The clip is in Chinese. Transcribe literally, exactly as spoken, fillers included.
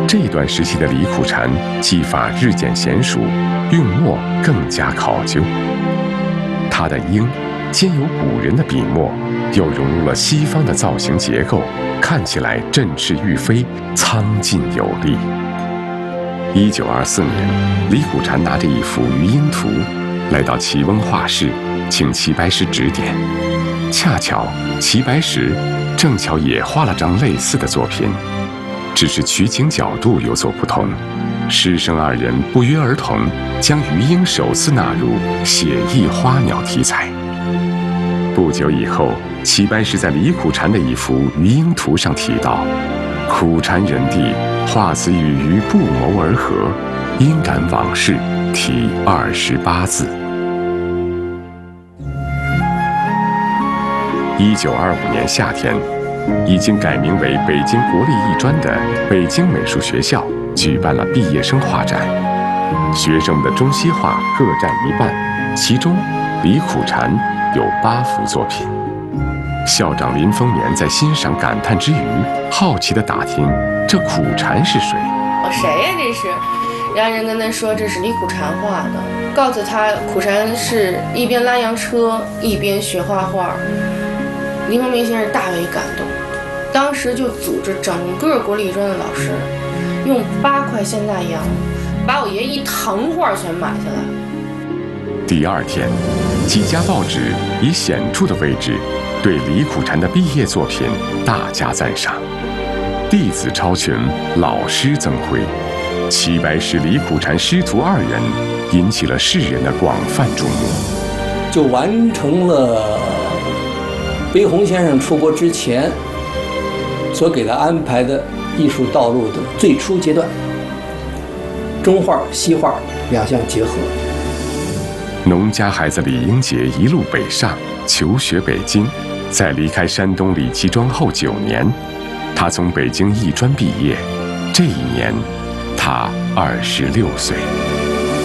这段时期的李苦禅技法日渐娴熟，用墨更加考究。他的鹰兼有古人的笔墨，又融入了西方的造型结构，看起来振翅欲飞，苍劲有力。一九二四年，李苦禅拿着一幅《鱼鹰图》来到齐翁画室，请齐白石指点。恰巧齐白石正巧也画了张类似的作品，只是取景角度有所不同。师生二人不约而同将鱼鹰首次纳入写意花鸟题材。不久以后，齐白石在李苦禅的一幅《鱼鹰图》上提到：“苦禅人弟画此与鱼不谋而合，因感往事，题二十八字。”一九二五年夏天，已经改名为北京国立艺专的北京美术学校举办了毕业生画展，学生们的中西画各占一半，其中李苦禅有八幅作品。校长林风眠在欣赏感叹之余，好奇地打听这苦禅是谁。 哦，谁呀？这是？然后人跟他说这是李苦禅画的，告诉他苦禅是一边拉洋车一边学画画。林风眠先生大为感动，当时就组织整个国立艺专的老师，用八块现大洋把我爷一堂画全买下来。 第二天，几家报纸以显著的位置对李苦禅的毕业作品大加赞赏。弟子超群，老师增辉，齐白石、李苦禅师徒二人引起了世人的广泛瞩目， 就完成了悲鸿先生出国之前所给他安排的艺术道路的最初阶段，中画西画两项结合。 农家孩子李英杰一路北上求学北京，在离开山东李继庄后九年，他从北京艺专毕业。这一年，他二十六岁。